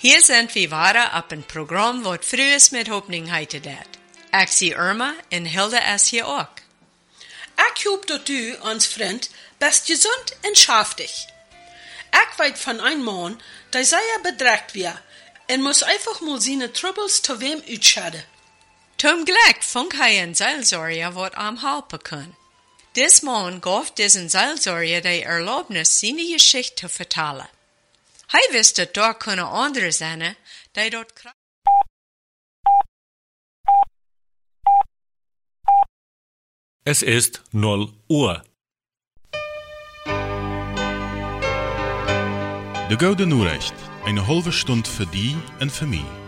Hier sind wir wieder op een programma wat Frühes mit Hoffnung heette dat. Ik zie Irma en Hilde is hier ook. Ik hoop dat du, ons vriend, best gezond en schaftig. Ik weet van een man, die sehr bedreigt weer en muss einfach mal seine Troubles zu wem uitschadden. Zum Glück fand hij een Seelsorger wat am helpen kan. Dis man gaf diesen Seelsorger die Erlaubnis, seine Geschichte zu vertellen. Hij wist dat daar kunnen anderen zijn, die dat Es ist 0 Uhr. De Gouden Noerecht, eine halbe Stunde für die und für mich.